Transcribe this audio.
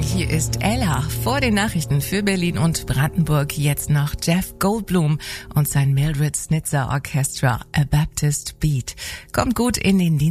Hier ist Ella vor den Nachrichten für Berlin und Brandenburg. Jetzt noch Jeff Goldblum und sein Mildred Snitzer Orchestra, A Baptist Beat. Kommt gut in den Dienst.